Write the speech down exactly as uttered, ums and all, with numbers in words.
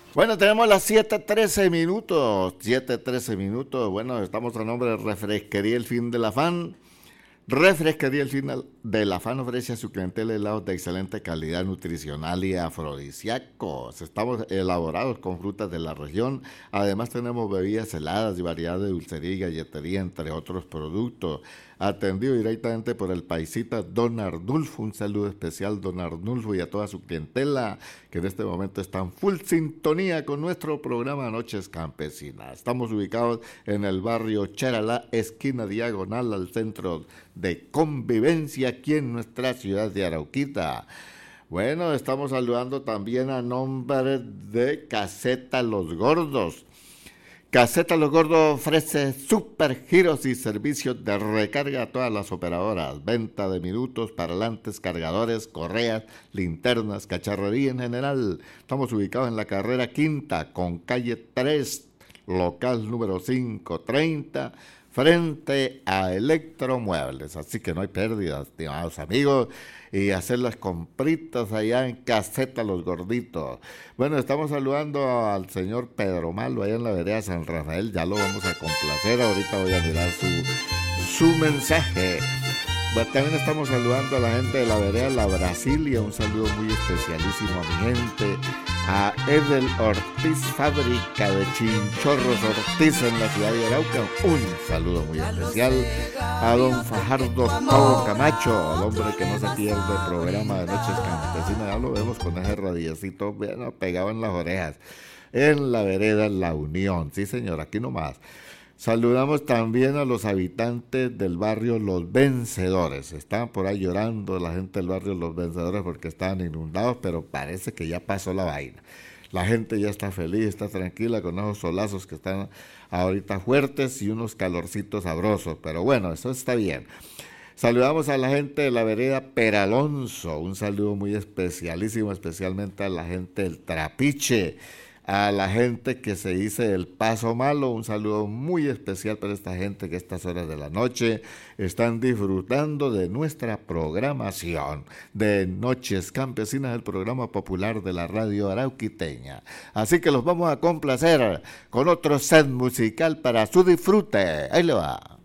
Bueno, tenemos las siete trece minutos, siete trece minutos. Bueno, estamos a nombre de Refresquería El Fin del Afán. Refresquería El Fin del Afán ofrece a su clientela helados de excelente calidad nutricional y afrodisíacos. Estamos elaborados con frutas de la región. Además tenemos bebidas heladas y variedad de dulcería y galletería, entre otros productos. Atendido directamente por el paisita Don Arnulfo. Un saludo especial, Don Arnulfo, y a toda su clientela que en este momento está en full sintonía con nuestro programa Noches Campesinas. Estamos ubicados en el barrio Charalá, esquina diagonal al centro de convivencia aquí en nuestra ciudad de Arauquita. Bueno, estamos saludando también a nombre de Caseta Los Gordos. Caseta Los Gordos ofrece super giros y servicios de recarga a todas las operadoras, venta de minutos, parlantes, cargadores, correas, linternas, cacharrería en general. Estamos ubicados en la carrera quinta con calle tres, local número quinientos treinta, frente a Electromuebles. Así que no hay pérdidas, estimados amigos, y hacer las compritas allá en Caseta Los Gorditos. Bueno, estamos saludando al señor Pedro Malo allá en la vereda San Rafael. Ya lo vamos a complacer, ahorita voy a mirar su, su mensaje. Bueno, también estamos saludando a la gente de la vereda La Brasilia. Un saludo muy especialísimo a mi gente, a Edel Ortiz, fábrica de chinchorros Ortiz en la ciudad de Arauca. Un saludo muy especial a don Fajardo Tavo Camacho, al hombre que no se pierde el programa de Noches Campesinas. Ya lo vemos con ese radiecito bueno, pegado en las orejas, en la vereda La Unión. Sí, señor, aquí nomás. Saludamos también a los habitantes del barrio Los Vencedores. Estaban por ahí llorando la gente del barrio Los Vencedores porque estaban inundados, pero parece que ya pasó la vaina. La gente ya está feliz, está tranquila con esos solazos que están ahorita fuertes y unos calorcitos sabrosos. Pero bueno, eso está bien. Saludamos a la gente de la vereda Peralonso. Un saludo muy especialísimo, especialmente a la gente del Trapiche. A la gente que se dice el Paso Malo, un saludo muy especial para esta gente que a estas horas de la noche están disfrutando de nuestra programación de Noches Campesinas, el programa popular de la radio arauquiteña. Así que los vamos a complacer con otro set musical para su disfrute. Ahí le va.